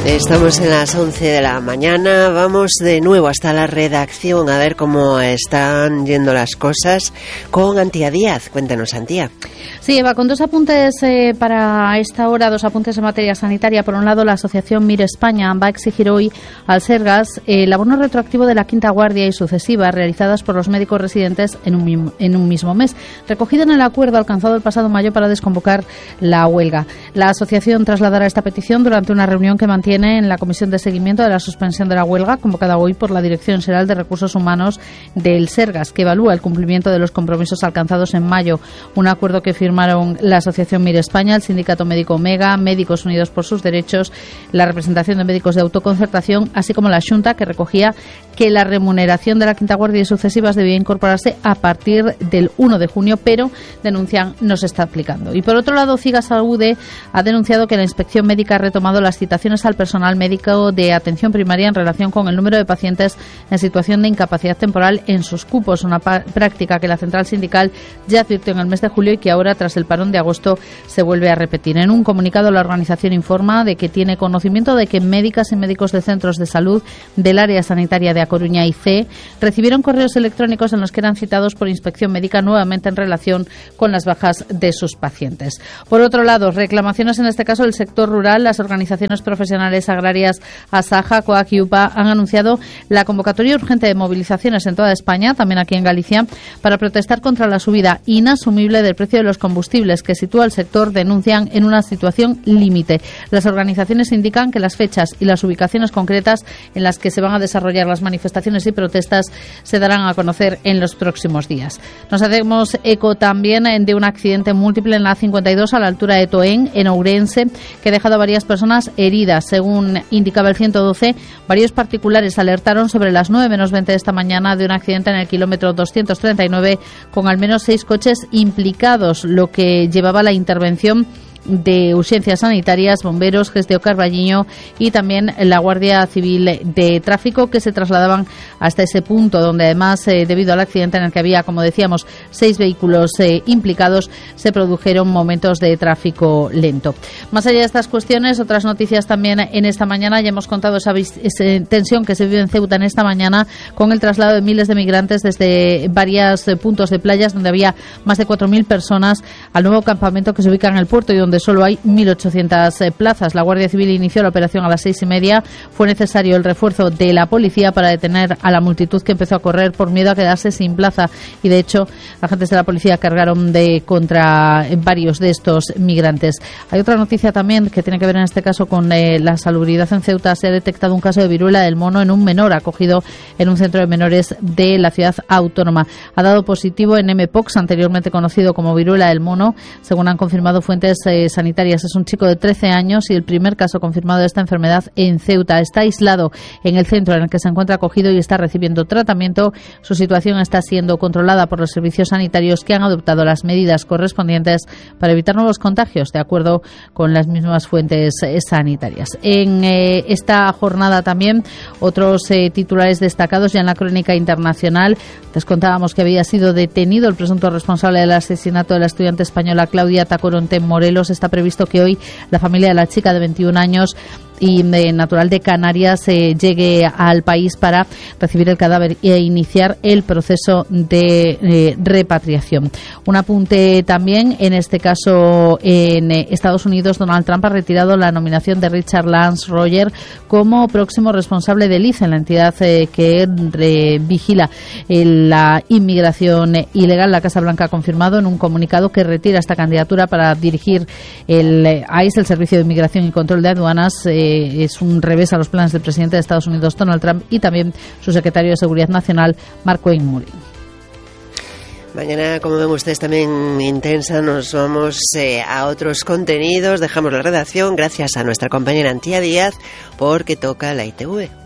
Estamos en las 11 de la mañana, vamos de nuevo hasta la redacción a ver cómo están yendo las cosas con Antía Díaz. Cuéntanos, Antía. Sí, Eva, con dos apuntes para esta hora, dos apuntes en materia sanitaria. Por un lado, la asociación Mire España va a exigir hoy al Sergas el abono retroactivo de la quinta guardia y sucesivas realizadas por los médicos residentes en un mismo mes, recogido en el acuerdo alcanzado el pasado mayo para desconvocar la huelga. La asociación trasladará esta petición durante una reunión que mantiene en la Comisión de Seguimiento de la Suspensión de la Huelga, convocada hoy por la Dirección General de Recursos Humanos del Sergas, que evalúa el cumplimiento de los compromisos alcanzados en mayo. Un acuerdo que firmaron la Asociación Mire España, el Sindicato Médico Omega, Médicos Unidos por sus Derechos, la representación de médicos de autoconcertación, así como la Xunta, que recogía que la remuneración de la quinta guardia y sucesivas debía incorporarse a partir del 1 de junio, pero denuncian no se está aplicando. Y por otro lado, CIGA Saúde ha denunciado que la inspección médica ha retomado las citaciones al personal médico de atención primaria en relación con el número de pacientes en situación de incapacidad temporal en sus cupos, una práctica que la central sindical ya advirtió en el mes de julio y que ahora, tras el parón de agosto, se vuelve a repetir. En un comunicado, la organización informa de que tiene conocimiento de que médicas y médicos de centros de salud del área sanitaria de A Coruña y C recibieron correos electrónicos en los que eran citados por inspección médica nuevamente en relación con las bajas de sus pacientes. Por otro lado, reclamaciones en este caso del sector rural. Las organizaciones profesionales agrarias Asaja, COAC y UPA han anunciado la convocatoria urgente de movilizaciones en toda España, también aquí en Galicia, para protestar contra la subida inasumible del precio de los combustibles que sitúa al sector, denuncian, en una situación límite. Las organizaciones indican que las fechas y las ubicaciones concretas en las que se van a desarrollar las manifestaciones y protestas se darán a conocer en los próximos días. Nos hacemos eco también de un accidente múltiple en la A52 a la altura de Toén, en Ourense, que ha dejado a varias personas heridas. Según indicaba el 112, varios particulares alertaron sobre las 9 menos 20 de esta mañana de un accidente en el kilómetro 239 con al menos 6 coches implicados, lo que llevaba a la intervención de urgencias sanitarias, bomberos, Gesteo Carballiño y también la Guardia Civil de Tráfico, que se trasladaban hasta ese punto, donde además, debido al accidente en el que había, como decíamos, 6 vehículos implicados, se produjeron momentos de tráfico lento. Más allá de estas cuestiones, otras noticias también en esta mañana. Ya hemos contado esa tensión que se vive en Ceuta en esta mañana con el traslado de miles de migrantes desde varios puntos de playas donde había más de 4.000 personas al nuevo campamento que se ubica en el puerto y donde solo hay 1.800 plazas. La Guardia Civil inició la operación a las 6:30. Fue necesario el refuerzo de la policía para detener a la multitud que empezó a correr por miedo a quedarse sin plaza. Y de hecho, agentes de la policía cargaron contra varios de estos migrantes. Hay otra noticia también que tiene que ver en este caso con la salubridad en Ceuta. Se ha detectado un caso de viruela del mono en un menor acogido en un centro de menores de la ciudad autónoma. Ha dado positivo en mpox, anteriormente conocido como viruela del mono, según han confirmado fuentes sanitarias. Es un chico de 13 años y el primer caso confirmado de esta enfermedad en Ceuta. Está aislado en el centro en el que se encuentra acogido y está recibiendo tratamiento. Su situación está siendo controlada por los servicios sanitarios, que han adoptado las medidas correspondientes para evitar nuevos contagios, de acuerdo con las mismas fuentes sanitarias. En esta jornada también otros titulares destacados ya en la crónica internacional. Les contábamos que había sido detenido el presunto responsable del asesinato de la estudiante española Claudia Tacoronte en Morelos. Está previsto que hoy la familia de la chica de 21 años y natural de Canarias llegue al país para recibir el cadáver e iniciar el proceso de repatriación. Un apunte también, en este caso en Estados Unidos, Donald Trump ha retirado la nominación de Richard Lance Roger como próximo responsable del ICE, en la entidad que vigila la inmigración ilegal. La Casa Blanca ha confirmado en un comunicado que retira esta candidatura para dirigir el ICE, el Servicio de Inmigración y Control de Aduanas. Es un revés a los planes del presidente de Estados Unidos, Donald Trump, y también su secretario de Seguridad Nacional, Mark Wayne. Mañana, como ven ustedes, también intensa, nos vamos a otros contenidos. Dejamos la redacción gracias a nuestra compañera Antía Díaz, porque toca la ITV.